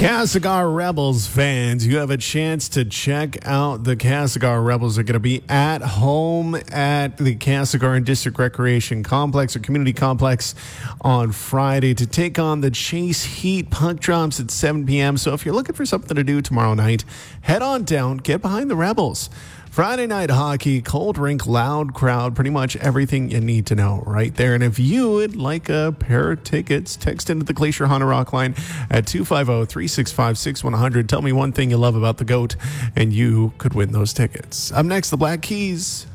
Castlegar Rebels fans, you have a chance to check out the Castlegar Rebels. Are going to be at home at the Castlegar District Recreation Complex or Community Complex on Friday to take on the Chase Heat. Puck drops at 7 p.m. So if you're looking for something to do tomorrow night, head on down, get behind the Rebels. Friday night hockey, cold rink, loud crowd, pretty much everything you need to know right there. And if you would like a pair of tickets, text into the Glacier Honda Rock line at 250-365-6100. Tell me one thing you love about the GOAT, and you could win those tickets. Up next, the Black Keys.